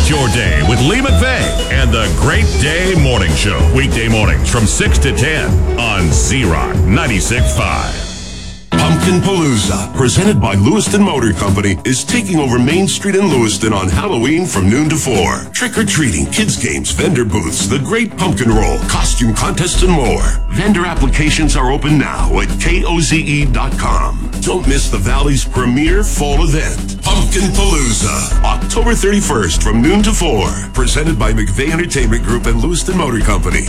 Start your day with Lee McVeigh and the Great Day Morning Show. Weekday mornings from 6 to 10 on Z-Rock 96.5. Pumpkin Palooza, presented by Lewiston Motor Company, is taking over Main Street in Lewiston on Halloween from noon to 4. Trick-or-treating, kids games, vendor booths, the Great Pumpkin Roll, costume contests, and more. Vendor applications are open now at KOZE.com. Don't miss the Valley's premier fall event, Pumpkin Palooza, October 31st from noon to 4. Presented by McVeigh Entertainment Group and Lewiston Motor Company.